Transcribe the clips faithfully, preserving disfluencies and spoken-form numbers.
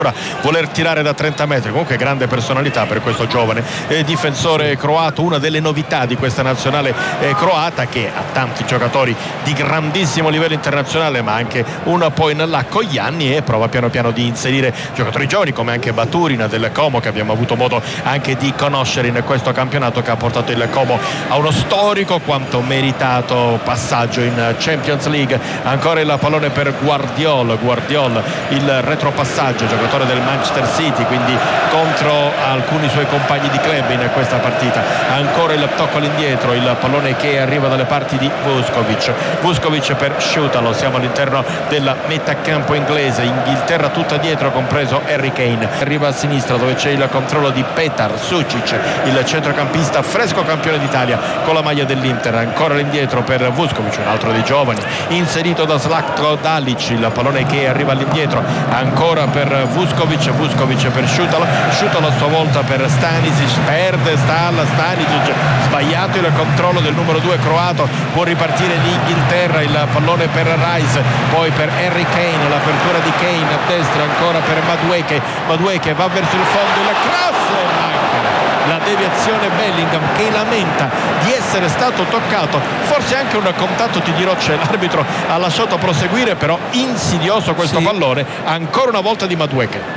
voler tirare da trenta metri. Comunque grande personalità per questo giovane eh, difensore croato, una delle novità di questa nazionale eh, croata, che ha tanti giocatori di grandissimo livello internazionale ma anche un po' in là con gli anni, e prova piano piano di inserire giocatori giovani come anche Baturin del Como, che abbiamo avuto modo anche di conoscere in questo campionato, che ha portato il Como a uno storico quanto meritato passaggio in Champions League. Ancora il pallone per Guardiol Guardiol il retropassaggio, giocatore del Manchester City, quindi contro alcuni suoi compagni di club in questa partita. Ancora il tocco all'indietro, il pallone che arriva dalle parti di Vuskovic Vuskovic per Šutalo. Siamo all'interno della metà campo inglese, Inghilterra tutta dietro, compreso Harry Kane. Arriva a sinistra dove c'è il controllo di Petar Sucic, il centrocampista fresco campione d'Italia con la maglia dell'Inter. Ancora all'indietro per Vuskovic, un altro dei giovani, inserito da Zlatko Dalic, il pallone che arriva all'indietro ancora per Vuskovic Vuskovic per Šutalo Šutalo a sua volta per Stanisic, perde Stalla Stanisic, sbagliato il controllo del numero due croato, può ripartire l'Inghilterra, il pallone per Rice, poi per Harry Kane, l'apertura di Kane a destra, ancora per Madueke Madueke va verso il fondo, il cross, la deviazione Bellingham, che lamenta di essere stato toccato, forse anche un contatto, ti dirò, c'è, l'arbitro ha lasciato proseguire, però insidioso questo sì. Pallone ancora una volta di Madueke.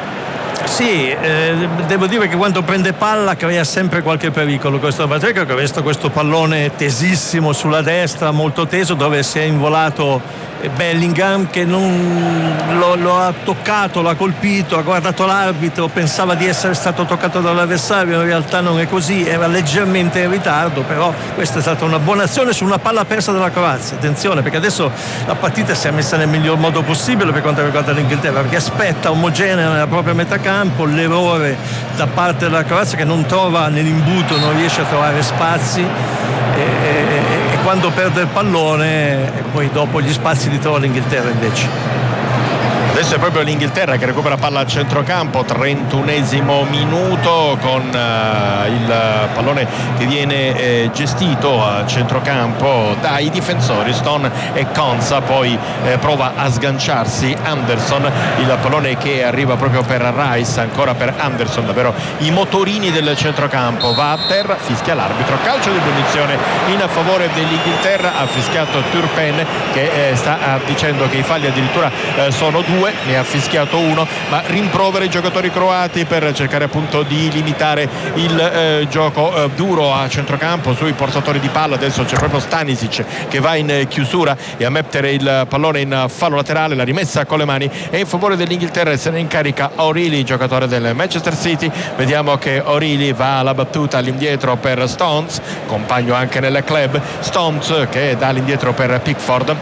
Sì, eh, devo dire che quando prende palla crea sempre qualche pericolo questo Madueke, che ha visto questo pallone tesissimo sulla destra, molto teso, dove si è involato Bellingham, che non lo, lo ha toccato, l'ha colpito, ha guardato l'arbitro, pensava di essere stato toccato dall'avversario, in realtà non è così, era leggermente in ritardo, però questa è stata una buona azione su una palla persa dalla Croazia. Attenzione, perché adesso la partita si è messa nel miglior modo possibile per quanto riguarda l'Inghilterra, perché aspetta omogenea nella propria metà campo, l'errore da parte della Croazia che non trova nell'imbuto, non riesce a trovare spazi e, e, e quando perde il pallone e poi dopo gli spazi li trova l'Inghilterra invece. Adesso è proprio l'Inghilterra che recupera palla al centrocampo, trentunesimo minuto, con uh, il pallone che viene eh, gestito a centrocampo dai difensori Stone e Konsa, poi eh, prova a sganciarsi Anderson, il pallone che arriva proprio per Rice, ancora per Anderson, davvero i motorini del centrocampo, va a terra, fischia l'arbitro, calcio di punizione in favore dell'Inghilterra, ha fischiato Turpen, che eh, sta eh, dicendo che i falli addirittura eh, sono due, ne ha fischiato uno, ma rimprovera i giocatori croati per cercare appunto di limitare il eh, gioco eh, duro a centrocampo sui portatori di palla. Adesso c'è proprio Stanisic che va in eh, chiusura e a mettere il pallone in fallo laterale, la rimessa con le mani è in favore dell'Inghilterra e se ne incarica O'Reilly, giocatore del Manchester City. Vediamo che O'Reilly va alla battuta all'indietro per Stones, compagno anche nel club, Stones che dà all'indietro per Pickford.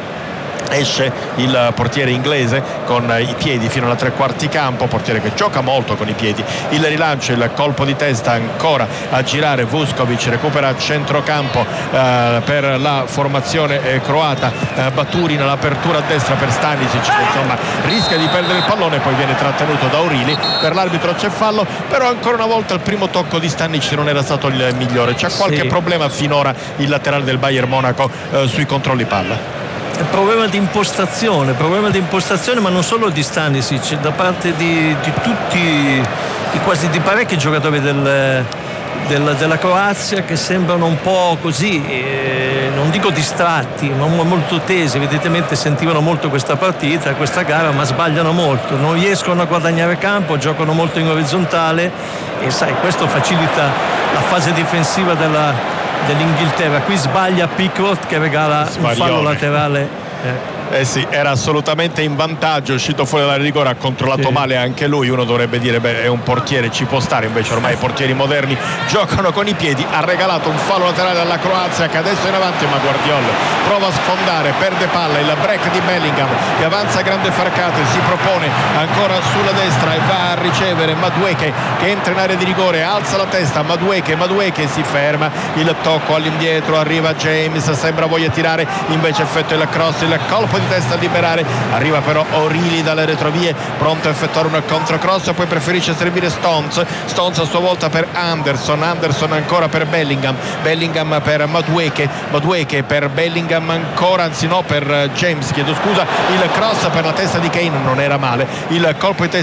Esce il portiere inglese con i piedi fino alla tre quarti campo, portiere che gioca molto con i piedi. Il rilancio, il colpo di testa, ancora a girare Vuskovic, recupera centrocampo eh, per la formazione eh, croata, eh, Baturin, l'apertura a destra per Stanisic che insomma rischia di perdere il pallone, poi viene trattenuto da O'Reilly. Per l'arbitro c'è fallo, però ancora una volta il primo tocco di Stanisic non era stato il migliore, c'è qualche sì. problema finora il laterale del Bayern Monaco eh, sui controlli palla. Problema di impostazione, problema di impostazione, ma non solo di Stanisic, da parte di, di tutti, di quasi di parecchi giocatori del, del, della Croazia, che sembrano un po' così, eh, non dico distratti, ma molto tesi. Evidentemente sentivano molto questa partita, questa gara, ma sbagliano molto, non riescono a guadagnare campo, giocano molto in orizzontale e sai, questo facilita la fase difensiva della dell'Inghilterra. Qui sbaglia Pickford che regala Sbaglione. un fallo laterale eh. Eh sì, era assolutamente in vantaggio, è uscito fuori dalla rigore, ha controllato sì. male anche lui. Uno dovrebbe dire beh, è un portiere, ci può stare, invece ormai i portieri moderni giocano con i piedi. Ha regalato un fallo laterale alla Croazia che adesso è in avanti, ma Guardiol prova a sfondare, perde palla, il break di Bellingham che avanza a grande farcate, si propone ancora sulla destra e va a ricevere Madueke che entra in area di rigore, alza la testa, Madueke Madueke si ferma, il tocco all'indietro, arriva James, sembra voglia tirare, invece effettua il cross, il colpo di testa a liberare, arriva però O'Reilly dalle retrovie pronto a effettuare un controcross, poi preferisce servire Stones Stones a sua volta per Anderson Anderson ancora per Bellingham Bellingham per Madueke Madueke per Bellingham ancora, anzi no, per James, chiedo scusa, il cross per la testa di Kane non era male, il colpo di testa